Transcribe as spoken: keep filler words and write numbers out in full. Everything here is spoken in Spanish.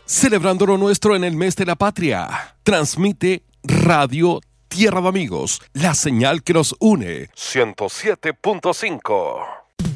Celebrando lo nuestro en el mes de la patria. Transmite Radio Tierra de Amigos, la señal que nos une. ciento siete punto cinco.